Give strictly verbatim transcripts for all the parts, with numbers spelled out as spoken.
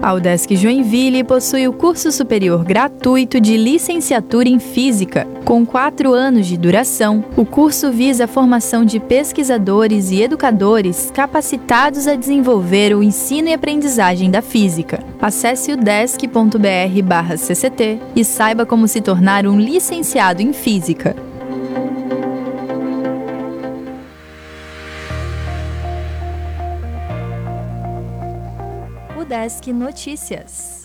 A UDESC Joinville possui o curso superior gratuito de licenciatura em Física. Com quatro anos de duração, o curso visa a formação de pesquisadores e educadores capacitados a desenvolver o ensino e aprendizagem da física. Acesse udesc ponto br barra C C T e saiba como se tornar um licenciado em Física. UDESC Notícias.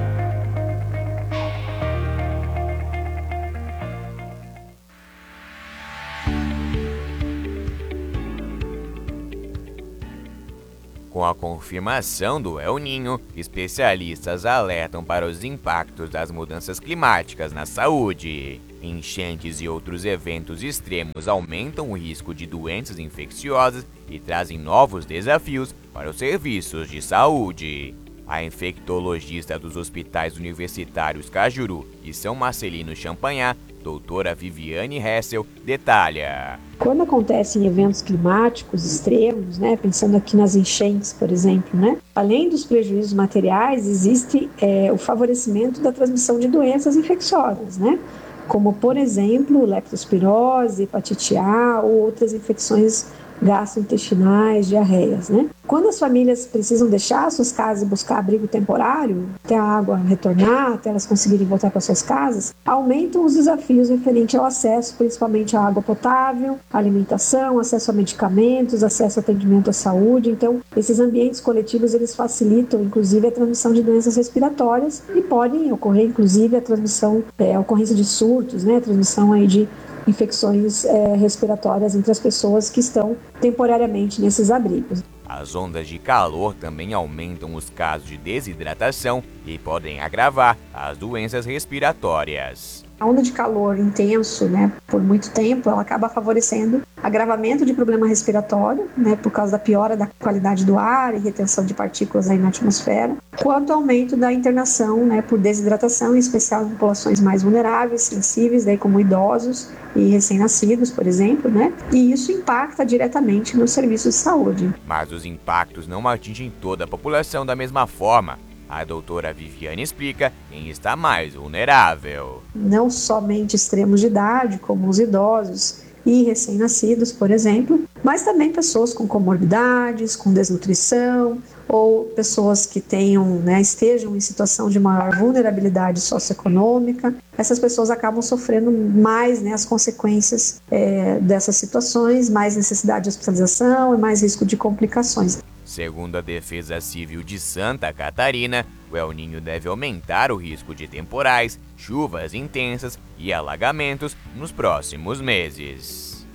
Com a confirmação do El Niño, especialistas alertam para os impactos das mudanças climáticas na saúde. Enchentes e outros eventos extremos aumentam o risco de doenças infecciosas e trazem novos desafios para os serviços de saúde. A infectologista dos hospitais universitários Cajuru e São Marcelino Champagnat, doutora Viviane Hessel, detalha. Quando acontecem eventos climáticos extremos, né, pensando aqui nas enchentes, por exemplo, né, além dos prejuízos materiais, existe é, o favorecimento da transmissão de doenças infecciosas, né, como, por exemplo, leptospirose, hepatite A ou outras infecções gastrointestinais, diarreias, né? Quando as famílias precisam deixar suas casas e buscar abrigo temporário, até a água retornar, até elas conseguirem voltar para suas casas, aumentam os desafios referentes ao acesso, principalmente à água potável, alimentação, acesso a medicamentos, acesso a atendimento à saúde. Então, esses ambientes coletivos, eles facilitam, inclusive, a transmissão de doenças respiratórias e podem ocorrer, inclusive, a transmissão, é, a ocorrência de surtos, né? A transmissão aí de infecções é, respiratórias entre as pessoas que estão temporariamente nesses abrigos. As ondas de calor também aumentam os casos de desidratação e podem agravar as doenças respiratórias. A onda de calor intenso, né, por muito tempo, ela acaba favorecendo agravamento de problema respiratório, né, por causa da piora da qualidade do ar e retenção de partículas aí na atmosfera, quanto ao aumento da internação, né, por desidratação, em especial em populações mais vulneráveis, sensíveis, daí como idosos e recém-nascidos, por exemplo, né, e isso impacta diretamente nos serviços de saúde. Mas os impactos não atingem toda a população da mesma forma. A doutora Viviane explica quem está mais vulnerável. Não somente extremos de idade, como os idosos e recém-nascidos, por exemplo, mas também pessoas com comorbidades, com desnutrição, ou pessoas que tenham, né, estejam em situação de maior vulnerabilidade socioeconômica. Essas pessoas acabam sofrendo mais, né, as consequências é, dessas situações, mais necessidade de hospitalização e mais risco de complicações. Segundo a Defesa Civil de Santa Catarina, o El Niño deve aumentar o risco de temporais, chuvas intensas e alagamentos nos próximos meses.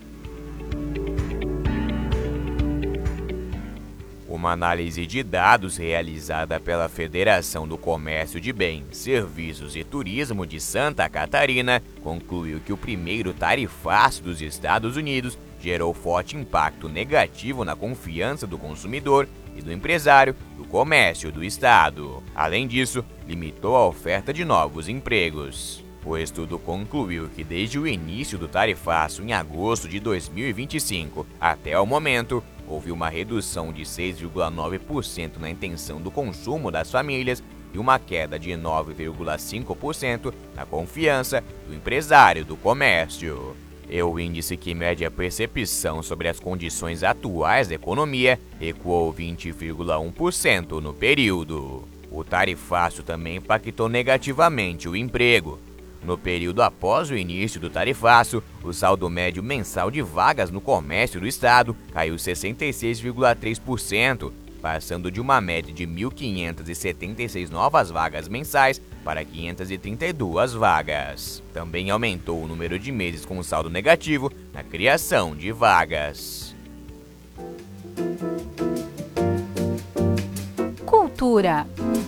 Uma análise de dados realizada pela Federação do Comércio de Bens, Serviços e Turismo de Santa Catarina concluiu que o primeiro tarifaço dos Estados Unidos gerou forte impacto negativo na confiança do consumidor e do empresário do comércio do estado. Além disso, limitou a oferta de novos empregos. O estudo concluiu que desde o início do tarifaço em agosto de dois mil e vinte e cinco até o momento, houve uma redução de seis vírgula nove por cento na intenção do consumo das famílias e uma queda de nove vírgula cinco por cento na confiança do empresário do comércio. E o índice que mede a percepção sobre as condições atuais da economia recuou vinte vírgula um por cento no período. O tarifaço também impactou negativamente o emprego. No período após o início do tarifaço, o saldo médio mensal de vagas no comércio do estado caiu sessenta e seis vírgula três por cento, passando de uma média de mil quinhentas e setenta e seis novas vagas mensais para quinhentas e trinta e duas vagas. Também aumentou o número de meses com saldo negativo na criação de vagas. Cultura.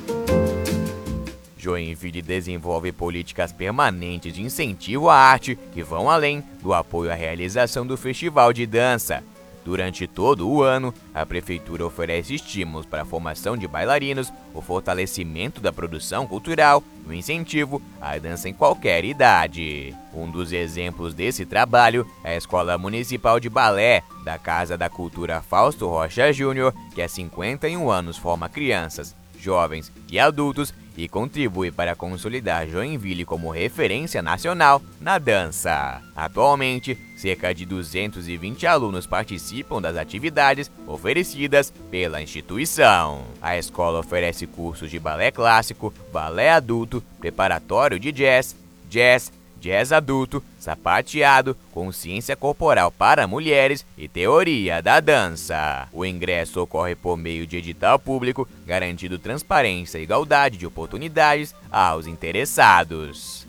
Joinville desenvolve políticas permanentes de incentivo à arte que vão além do apoio à realização do Festival de Dança. Durante todo o ano, a Prefeitura oferece estímulos para a formação de bailarinos, o fortalecimento da produção cultural e o incentivo à dança em qualquer idade. Um dos exemplos desse trabalho é a Escola Municipal de Balé da Casa da Cultura Fausto Rocha Júnior, que há cinquenta e um anos forma crianças, jovens e adultos e contribui para consolidar Joinville como referência nacional na dança. Atualmente, cerca de duzentos e vinte alunos participam das atividades oferecidas pela instituição. A escola oferece cursos de balé clássico, balé adulto, preparatório de jazz, jazz, jazz adulto, sapateado, consciência corporal para mulheres e teoria da dança. O ingresso ocorre por meio de edital público, garantindo transparência e igualdade de oportunidades aos interessados.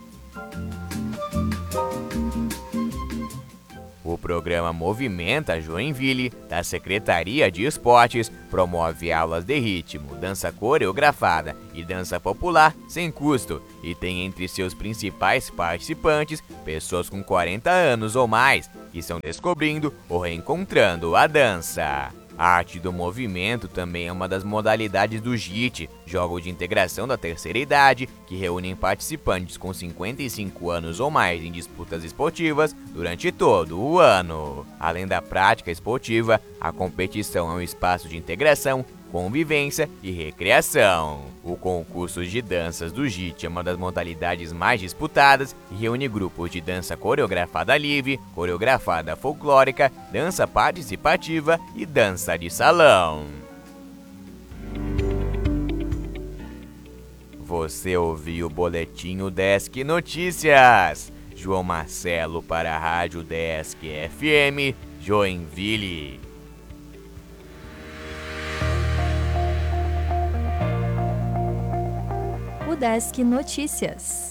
O programa Movimenta Joinville, da Secretaria de Esportes, promove aulas de ritmo, dança coreografada e dança popular sem custo e tem entre seus principais participantes pessoas com quarenta anos ou mais que estão descobrindo ou reencontrando a dança. A arte do movimento também é uma das modalidades do J I T, jogo de integração da terceira idade, que reúne participantes com cinquenta e cinco anos ou mais em disputas esportivas durante todo o ano. Além da prática esportiva, a competição é um espaço de integração, convivência e recreação. O concurso de danças do J I T é uma das modalidades mais disputadas e reúne grupos de dança coreografada livre, coreografada folclórica, dança participativa e dança de salão. Você ouviu o Boletim Udesc Notícias. João Marcelo para a Rádio Udesc F M, Joinville. Udesc Notícias.